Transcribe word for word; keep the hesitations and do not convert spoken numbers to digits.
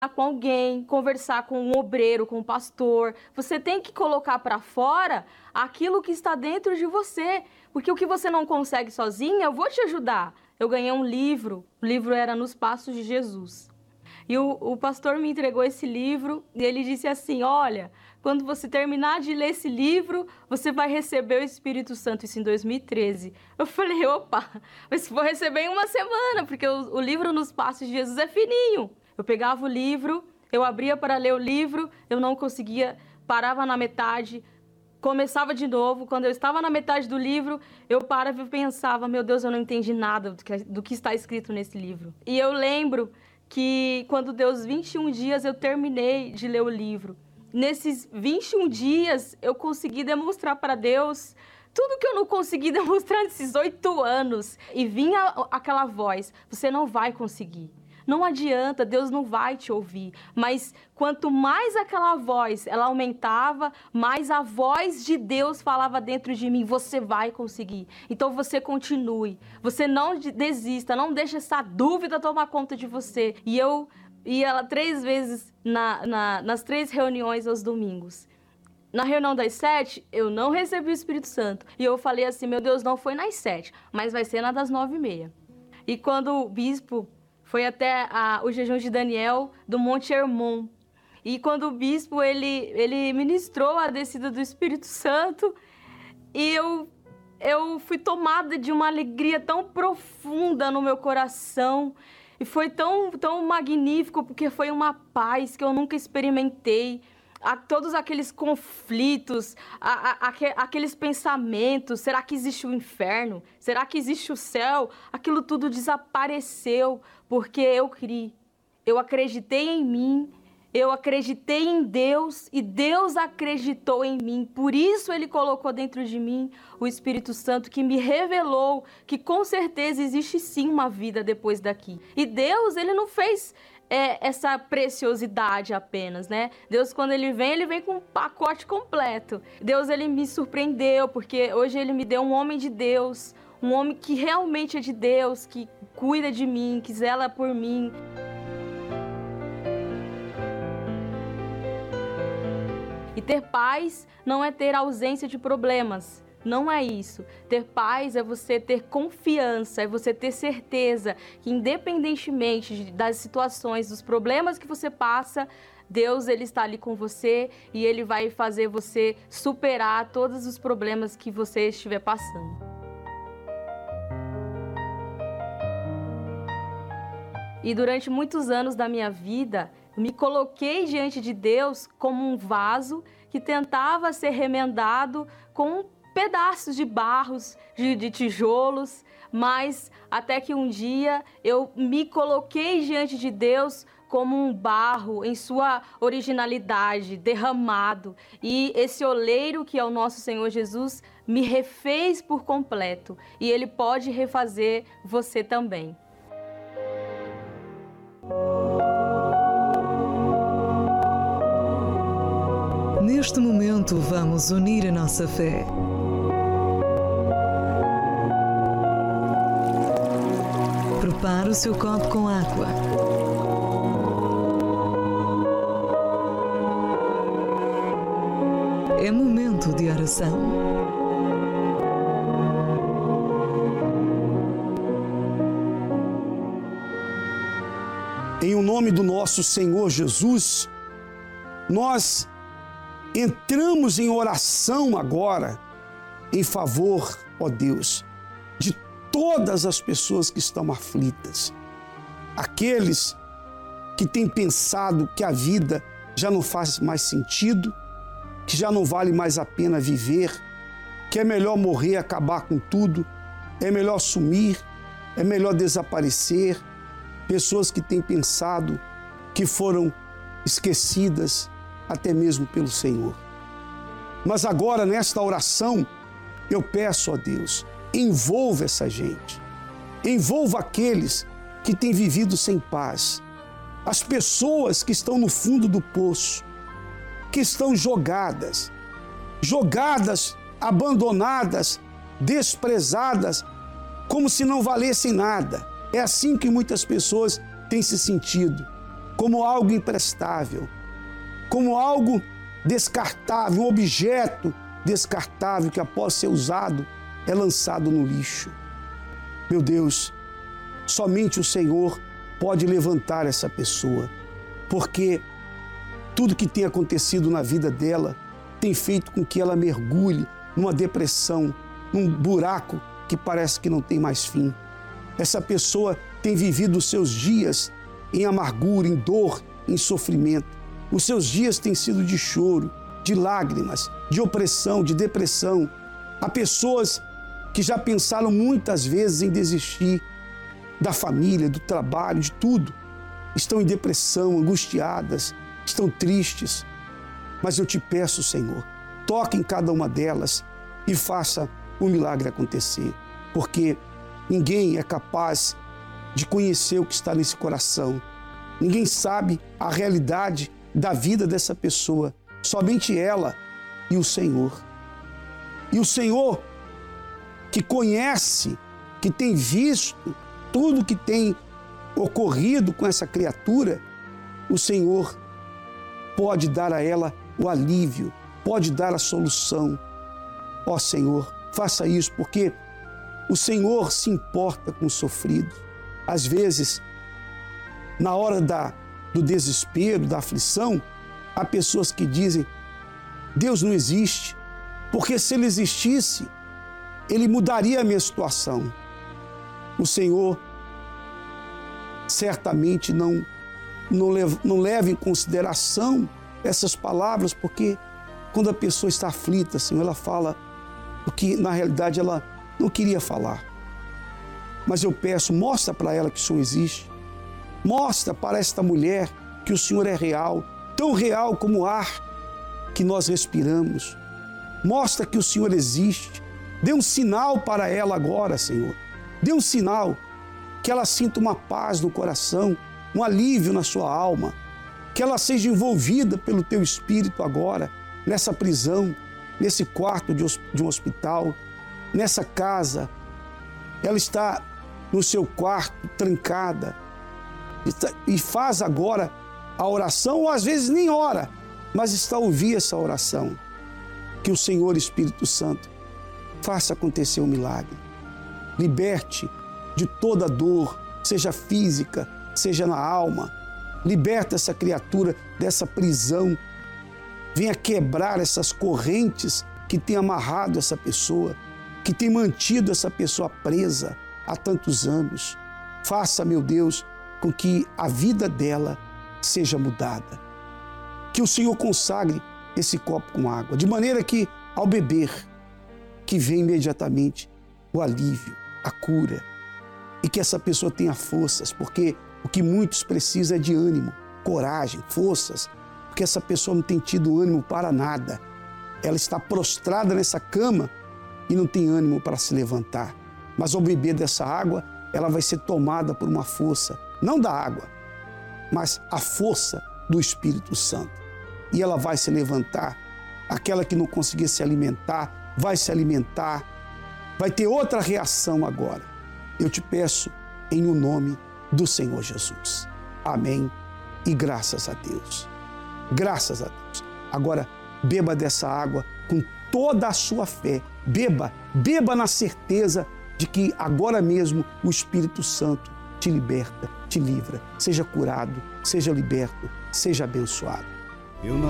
com alguém, conversar com um obreiro, com um pastor. Você tem que colocar para fora aquilo que está dentro de você, porque o que você não consegue sozinha, eu vou te ajudar. Eu ganhei um livro, o livro era Nos Passos de Jesus. E o, o pastor me entregou esse livro e ele disse assim, olha, quando você terminar de ler esse livro, você vai receber o Espírito Santo, isso em dois mil e treze. Eu falei, opa, mas vou receber em uma semana, porque o, o livro Nos Passos de Jesus é fininho. Eu pegava o livro, eu abria para ler o livro, eu não conseguia, parava na metade, começava de novo. Quando eu estava na metade do livro, eu parava e pensava, meu Deus, eu não entendi nada do que, do que está escrito nesse livro. E eu lembro que quando deu os vinte e um dias, eu terminei de ler o livro. Nesses vinte e um dias, eu consegui demonstrar para Deus tudo que eu não consegui demonstrar nesses oito anos. E vinha aquela voz, você não vai conseguir. Não adianta, Deus não vai te ouvir. Mas quanto mais aquela voz, ela aumentava, mais a voz de Deus falava dentro de mim, você vai conseguir. Então você continue, você não desista, não deixe essa dúvida tomar conta de você. E eu ia três vezes na, na, nas três reuniões aos domingos. Na reunião das sete, eu não recebi o Espírito Santo. E eu falei assim, meu Deus, não foi nas sete, mas vai ser na das nove e meia. E quando o bispo... Foi até a, o jejum de Daniel do Monte Hermon. E quando o bispo, ele, ele ministrou a descida do Espírito Santo, e eu, eu fui tomada de uma alegria tão profunda no meu coração. E foi tão, tão magnífico, porque foi uma paz que eu nunca experimentei. A todos aqueles conflitos, a, a, a, aqueles pensamentos, será que existe o inferno? Será que existe o céu? Aquilo tudo desapareceu, porque eu criei, eu acreditei em mim, eu acreditei em Deus e Deus acreditou em mim. Por isso Ele colocou dentro de mim o Espírito Santo, que me revelou que com certeza existe sim uma vida depois daqui. E Deus, Ele não fez... É essa preciosidade apenas, né? Deus, quando Ele vem, Ele vem com um pacote completo. Deus, Ele me surpreendeu, porque hoje Ele me deu um homem de Deus, um homem que realmente é de Deus, que cuida de mim, que zela por mim. E ter paz não é ter ausência de problemas. Não é isso. Ter paz é você ter confiança, é você ter certeza que independentemente das situações, dos problemas que você passa, Deus, Ele está ali com você e Ele vai fazer você superar todos os problemas que você estiver passando. E durante muitos anos da minha vida, eu me coloquei diante de Deus como um vaso que tentava ser remendado com pedaços de barros, de, de tijolos, mas até que um dia eu me coloquei diante de Deus como um barro em sua originalidade, derramado. E esse oleiro que é o nosso Senhor Jesus me refez por completo. E Ele pode refazer você também. Neste momento vamos unir a nossa fé. Prepare o seu copo com água. É momento de oração. Em o nome do nosso Senhor Jesus, nós entramos em oração agora em favor, ó Deus, de todas as pessoas que estão aflitas, aqueles que têm pensado que a vida já não faz mais sentido, que já não vale mais a pena viver, que é melhor morrer, acabar com tudo, é melhor sumir, é melhor desaparecer. Pessoas que têm pensado que foram esquecidas até mesmo pelo Senhor. Mas agora, nesta oração, eu peço a Deus, envolva essa gente, envolva aqueles que têm vivido sem paz, as pessoas que estão no fundo do poço, que estão jogadas, jogadas, abandonadas, desprezadas, como se não valessem nada. É assim que muitas pessoas têm se sentido. como algo imprestável, como algo descartável, um objeto descartável que após ser usado é lançado no lixo. Meu Deus, somente o Senhor pode levantar essa pessoa, porque tudo que tem acontecido na vida dela tem feito com que ela mergulhe numa depressão, num buraco que parece que não tem mais fim. Essa pessoa tem vivido os seus dias em amargura, em dor, em sofrimento. Os seus dias têm sido de choro, de lágrimas, de opressão, de depressão. Há pessoas que já pensaram muitas vezes em desistir da família, do trabalho, de tudo. Estão em depressão, angustiadas, estão tristes. Mas eu te peço, Senhor, toque em cada uma delas e faça o milagre acontecer. Porque ninguém é capaz de conhecer o que está nesse coração. Ninguém sabe a realidade da vida dessa pessoa. Somente ela e o Senhor. E o Senhor, que conhece, que tem visto tudo que tem ocorrido com essa criatura, o Senhor pode dar a ela o alívio, pode dar a solução. Ó Senhor, faça isso, porque o Senhor se importa com o sofrido. Às vezes, na hora da, do desespero, da aflição, há pessoas que dizem: Deus não existe, porque se Ele existisse, Ele mudaria a minha situação. O Senhor certamente não, não, leva, não leva em consideração essas palavras, porque quando a pessoa está aflita, Senhor, ela fala o que na realidade ela não queria falar. Mas eu peço, mostra para ela que o Senhor existe. Mostra para esta mulher que o Senhor é real, tão real como o ar que nós respiramos. Mostra que o Senhor existe. Dê um sinal para ela agora, Senhor. Dê um sinal que ela sinta uma paz no coração, um alívio na sua alma, que ela seja envolvida pelo Teu Espírito agora, nessa prisão, nesse quarto de um hospital, nessa casa. Ela está no seu quarto, trancada, e faz agora a oração, ou às vezes nem ora, mas está a ouvir essa oração. Que o Senhor Espírito Santo faça acontecer um milagre. Liberte de toda dor, seja física, seja na alma. Liberta essa criatura dessa prisão. Venha quebrar essas correntes que tem amarrado essa pessoa, que tem mantido essa pessoa presa há tantos anos. Faça, meu Deus, com que a vida dela seja mudada. Que o Senhor consagre esse copo com água, de maneira que, ao beber, que venha imediatamente o alívio, a cura, e que essa pessoa tenha forças, porque o que muitos precisam é de ânimo, coragem, forças, porque essa pessoa não tem tido ânimo para nada. Ela está prostrada nessa cama e não tem ânimo para se levantar. Mas ao beber dessa água, ela vai ser tomada por uma força, não da água, mas a força do Espírito Santo. E ela vai se levantar. Aquela que não conseguia se alimentar, vai se alimentar, vai ter outra reação agora. Eu te peço em o nome do Senhor Jesus. Amém e graças a Deus. Graças a Deus. Agora, beba dessa água com toda a sua fé. Beba, beba na certeza de que agora mesmo o Espírito Santo te liberta, te livra. Seja curado, seja liberto, seja abençoado. Eu